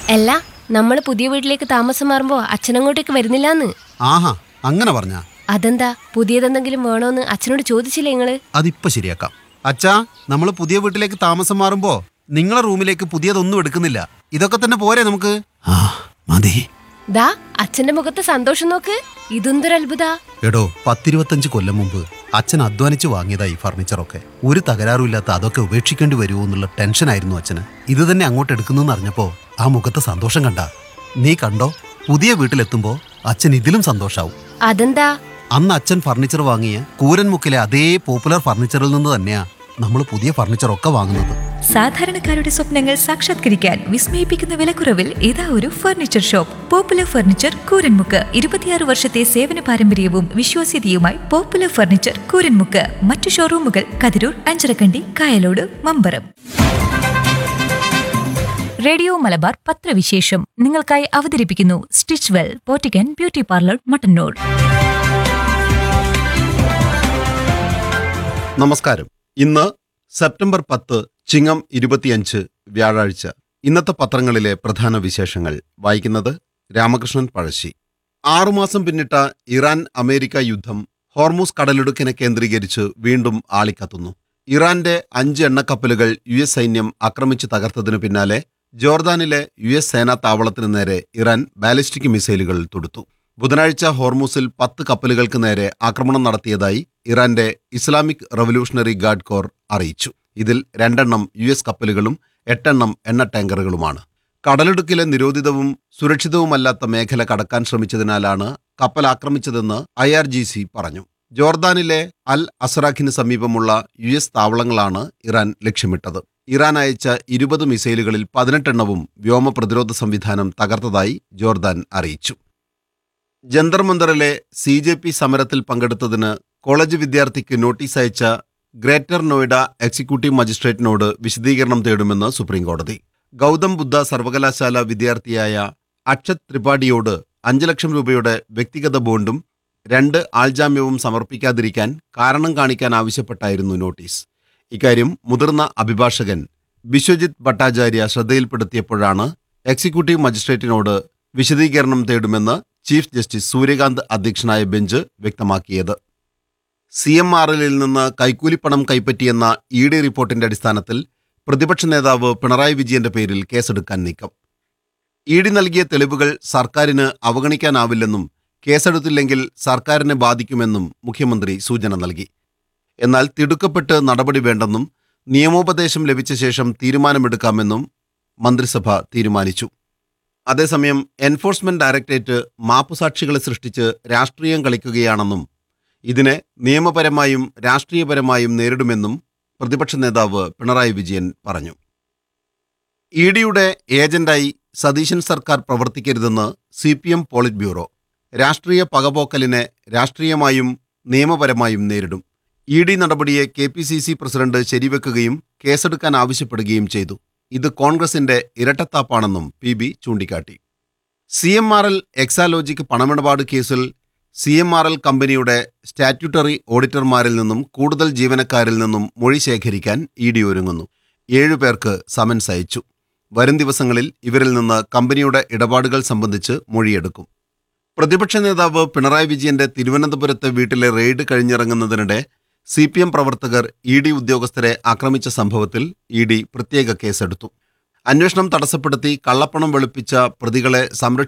അല്ല, നമ്മള് പുതിയ വീട്ടിലേക്ക് താമസം മാറുമ്പോ അച്ഛനങ്ങോട്ടേക്ക് വരുന്നില്ലാന്ന്. ആഹാ, അങ്ങനെ പറഞ്ഞാ? അതെന്താ? പുതിയതെന്തെങ്കിലും വേണോന്ന് അച്ഛനോട് ചോദിച്ചില്ലേ നിങ്ങള്? അതിപ്പോ ശരിയാക്കാം. അച്ഛാ, നമ്മള് പുതിയ വീട്ടിലേക്ക് താമസം മാറുമ്പോ നിങ്ങളെ റൂമിലേക്ക് പുതിയതൊന്നും എടുക്കുന്നില്ല. ഇതൊക്കെ തന്നെ പോരെ നമുക്ക്? ആ മതി. ദാ അച്ഛന്റെ മുഖത്തെ സന്തോഷം നോക്ക്. ഇതെന്തൊരു അത്ഭുതാ. എടോ, 10-25 കൊല്ലം മുമ്പ് അച്ഛൻ അധ്വാനിച്ച് വാങ്ങിയതായി ഫർണിച്ചറൊക്കെ. ഒരു തകരാറുമില്ലാത്ത അതൊക്കെ ഉപേക്ഷിക്കേണ്ടി വരുമോ എന്നുള്ള ടെൻഷനായിരുന്നു അച്ഛന്. ഇത് തന്നെ അങ്ങോട്ട് എടുക്കുന്നെന്ന് അറിഞ്ഞപ്പോ ആ മുഖത്തെ സന്തോഷം കണ്ട നീ കണ്ടോ? പുതിയ വീട്ടിലെത്തുമ്പോ അച്ഛൻ ഇതിലും സന്തോഷാവും. അതെന്താ? അന്ന് അച്ഛൻ ഫർണിച്ചർ വാങ്ങിയ കൂരൻമുക്കിലെ അതേ പോപ്പുലർ ഫർണിച്ചറിൽ നിന്ന് തന്നെയാ നമ്മൾ പുതിയ ഫർണിച്ചറൊക്കെ വാങ്ങുന്നത്. സാധാരണക്കാരുടെ സ്വപ്നങ്ങൾ സാക്ഷാത്കരിക്കാൻ വിസ്മയിപ്പിക്കുന്ന വിലക്കുറവിൽ ഇതാ ഒരു furniture shop. Popular furniture Kooranmukku. 26 വർഷത്തെ സേവന പാരമ്പര്യവും വിശ്വാസ്യതയുമായി പോപ്പുലർ ഫർണിച്ചർ കൂരൻമുക്ക്. മറ്റു ഷോറൂമുകൾ കതിരൂർ, അഞ്ചരക്കണ്ടി, കായലോട്, മമ്പറം. റേഡിയോ മലബാർ പത്രവിശേഷം നിങ്ങൾക്കായി അവതരിപ്പിക്കുന്നു stitch well പോറ്റിക്കൻ beauty parlour, Mattannur. നമസ്കാരം. ഇന്ന് സെപ്റ്റംബർ 10 ചിങ്ങം 25 വ്യാഴാഴ്ച. ഇന്നത്തെ പത്രങ്ങളിലെ പ്രധാന വിശേഷങ്ങൾ വായിക്കുന്നത് രാമകൃഷ്ണൻ പഴശ്ശി. 6 മാസം പിന്നിട്ട ഇറാൻ അമേരിക്ക യുദ്ധം ഹോർമൂസ് കടലിടുക്കിനെ കേന്ദ്രീകരിച്ച് വീണ്ടും ആളിക്കത്തുന്നു. ഇറാന്റെ 5 എണ്ണക്കപ്പലുകൾ US സൈന്യം ആക്രമിച്ച് തകർത്തതിനു പിന്നാലെ ജോർദാനിലെ US സേനാ താവളത്തിനു നേരെ ഇറാൻ ബാലിസ്റ്റിക് മിസൈലുകൾ തൊടുത്തു. ബുധനാഴ്ച ഹോർമൂസിൽ 10 കപ്പലുകൾക്ക് നേരെ ആക്രമണം നടത്തിയതായി ഇറാന്റെ ഇസ്ലാമിക് റവല്യൂഷണറി ഗാർഡ് കോർ അറിയിച്ചു. ഇതിൽ 2 US കപ്പലുകളും 8 എണ്ണ ടാങ്കറുകളുമാണ്. കടലിടുക്കിലെ നിരോധിതവും സുരക്ഷിതവുമല്ലാത്ത മേഖല കടക്കാൻ ശ്രമിച്ചതിനാലാണ് കപ്പൽ ആക്രമിച്ചതെന്ന് IRGC പറഞ്ഞു. ജോർദാനിലെ അൽ അസ്റാഖിന് സമീപമുള്ള US താവളങ്ങളാണ് ഇറാൻ ലക്ഷ്യമിട്ടത്. ഇറാൻ അയച്ച 20 മിസൈലുകളിൽ 18 വ്യോമ പ്രതിരോധ സംവിധാനം തകർത്തതായി ജോർദാൻ അറിയിച്ചു. ജന്തർ മന്ദറിലെ CJP സമരത്തിൽ പങ്കെടുത്തതിന് കോളേജ് വിദ്യാർത്ഥിക്ക് നോട്ടീസ് അയച്ച ഗ്രേറ്റർ നോയിഡ എക്സിക്യൂട്ടീവ് മജിസ്ട്രേറ്റിനോട് വിശദീകരണം തേടുമെന്ന് സുപ്രീംകോടതി. ഗൗതം ബുദ്ധ സർവകലാശാല വിദ്യാർത്ഥിയായ അക്ഷത് ത്രിപാഠിയോട് 5 ലക്ഷം രൂപയുടെ വ്യക്തിഗത ബോണ്ടും 2 ആൾജാമ്യവും സമർപ്പിക്കാതിരിക്കാൻ കാരണം കാണിക്കാൻ ആവശ്യപ്പെട്ടായിരുന്നു നോട്ടീസ്. ഇക്കാര്യം മുതിർന്ന അഭിഭാഷകൻ ബിശ്വജിത് ഭട്ടാചാര്യ ശ്രദ്ധയിൽപ്പെടുത്തിയപ്പോഴാണ് എക്സിക്യൂട്ടീവ് മജിസ്ട്രേറ്റിനോട് വിശദീകരണം തേടുമെന്ന് ചീഫ് ജസ്റ്റിസ് സൂര്യകാന്ത് അധ്യക്ഷനായ ബെഞ്ച് വ്യക്തമാക്കിയത്. CMRL നിന്ന് കൈക്കൂലിപ്പണം കൈപ്പറ്റിയെന്ന ED റിപ്പോർട്ടിന്റെ അടിസ്ഥാനത്തിൽ പ്രതിപക്ഷ നേതാവ് പിണറായി വിജയന്റെ പേരിൽ കേസെടുക്കാൻ നീക്കം. ED നൽകിയ തെളിവുകൾ സർക്കാരിന് അവഗണിക്കാനാവില്ലെന്നും കേസെടുത്തില്ലെങ്കിൽ സർക്കാരിനെ ബാധിക്കുമെന്നും മുഖ്യമന്ത്രി സൂചന നൽകി. എന്നാൽ തിടുക്കപ്പെട്ട് നടപടി വേണ്ടെന്നും നിയമോപദേശം ലഭിച്ച ശേഷം തീരുമാനമെടുക്കാമെന്നും മന്ത്രിസഭ തീരുമാനിച്ചു. അതേസമയം എൻഫോഴ്സ്മെന്റ് ഡയറക്ടറേറ്റ് മാപ്പുസാക്ഷികളെ സൃഷ്ടിച്ച് രാഷ്ട്രീയം കളിക്കുകയാണെന്നും ഇതിനെ നിയമപരമായും രാഷ്ട്രീയപരമായും നേരിടുമെന്നും പ്രതിപക്ഷ നേതാവ് പിണറായി വിജയൻ പറഞ്ഞു. EDയുടെ ഏജന്റായി സതീശൻ സർക്കാർ പ്രവർത്തിക്കരുതെന്ന് CPM പോളിറ്റ് ബ്യൂറോ. രാഷ്ട്രീയ പകപോക്കലിനെ രാഷ്ട്രീയമായും നിയമപരമായും നേരിടും. ED നടപടിയെ KPCC പ്രസിഡന്റ് ശരിവെക്കുകയും കേസെടുക്കാൻ ആവശ്യപ്പെടുകയും ചെയ്തു. ഇത് കോൺഗ്രസിന്റെ ഇരട്ടത്താപ്പാണെന്നും PB ചൂണ്ടിക്കാട്ടി. CMRL എക്സാലോജിക് പണമിടപാട് കേസിൽ CMRL കമ്പനിയുടെ സ്റ്റാറ്റ്യൂട്ടറി ഓഡിറ്റർമാരിൽ നിന്നും കൂടുതൽ ജീവനക്കാരിൽ നിന്നും മൊഴി ശേഖരിക്കാൻ ED ഒരുങ്ങുന്നു. 7 പേർക്ക് സമൻസ് അയച്ചു. വരും ദിവസങ്ങളിൽ ഇവരിൽ നിന്ന് കമ്പനിയുടെ ഇടപാടുകൾ സംബന്ധിച്ച് മൊഴിയെടുക്കും. പ്രതിപക്ഷ നേതാവ് പിണറായി വിജയന്റെ തിരുവനന്തപുരത്തെ വീട്ടിലെ റെയ്ഡ് കഴിഞ്ഞിറങ്ങുന്നതിനിടെ CPM പ്രവർത്തകർ ED ഉദ്യോഗസ്ഥരെ ആക്രമിച്ച സംഭവത്തിൽ ED പ്രത്യേക കേസെടുത്തു. അന്വേഷണം തടസ്സപ്പെടുത്തി കള്ളപ്പണം വെളുപ്പിച്ച പ്രതികളെ